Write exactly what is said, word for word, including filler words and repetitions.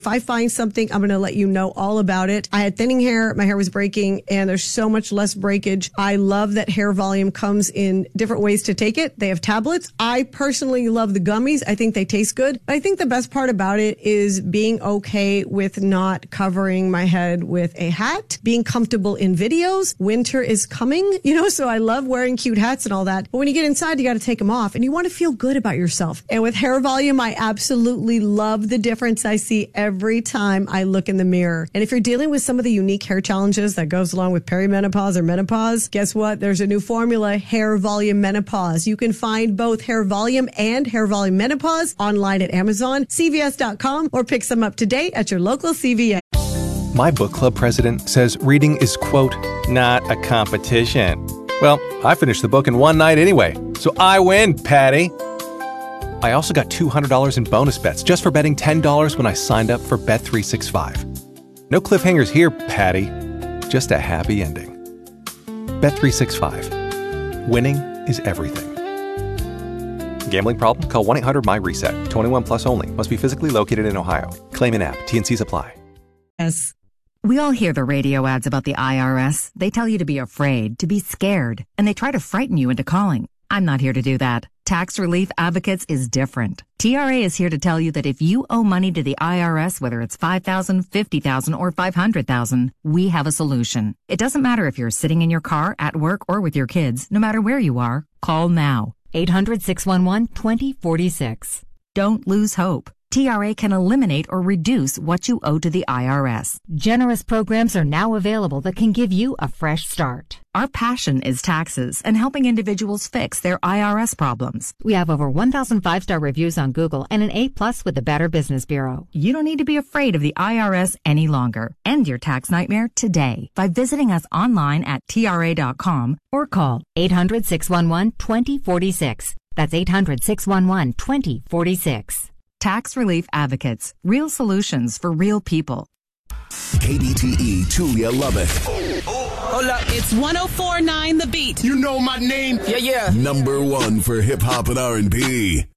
If I find something, I'm going to let you know all about it. I had thinning hair. My hair was breaking, and there's so much less breakage. I love that Hair Volume comes in different ways to take it. They have tablets. I personally love the gummies. I think they taste good. But I think the best part about it is being okay with not covering my head with a hat, being comfortable in videos. Winter is coming, you know, so I love wearing cute hats and all that. But when you get inside, you got to take them off, and you want to feel good about yourself. And with Hair Volume, I absolutely love the difference I see every every time I look in the mirror. And if you're dealing with some of the unique hair challenges that goes along with perimenopause or menopause, guess what? There's a new formula, Hair Volume Menopause. You can find both Hair Volume and Hair Volume Menopause online at Amazon, C V S dot com, or pick some up today at your local C V S. My book club president says reading is, quote, not a competition. Well, I finished the book in one night anyway, so I win, Patty. I also got two hundred dollars in bonus bets just for betting ten dollars when I signed up for Bet three sixty-five. No cliffhangers here, Patty. Just a happy ending. Bet three sixty-five. Winning is everything. Gambling problem? Call one eight hundred M Y reset. twenty-one plus only. Must be physically located in Ohio. Claim in app. T and C's apply. Yes. We all hear the radio ads about the I R S. They tell you to be afraid, to be scared, and they try to frighten you into calling. I'm not here to do that. Tax Relief Advocates is different. T R A is here to tell you that if you owe money to the I R S, whether it's five thousand dollars, fifty thousand dollars, or five hundred thousand dollars, we have a solution. It doesn't matter if you're sitting in your car, at work, or with your kids. No matter where you are, call now. eight hundred, six one one, two zero four six. Don't lose hope. T R A can eliminate or reduce what you owe to the I R S. Generous programs are now available that can give you a fresh start. Our passion is taxes and helping individuals fix their I R S problems. We have over one thousand five-star reviews on Google and an A plus with the Better Business Bureau. You don't need to be afraid of the I R S any longer. End your tax nightmare today by visiting us online at T R A dot com or call eight hundred, six one one, two zero four six. That's eight hundred, six one one, two zero four six. Tax Relief Advocates. Real solutions for real people. K B T E, Tulia Lubbock. Hold up. It's one oh four point nine The Beat. You know my name? Yeah, yeah. Number one for hip hop and R and B.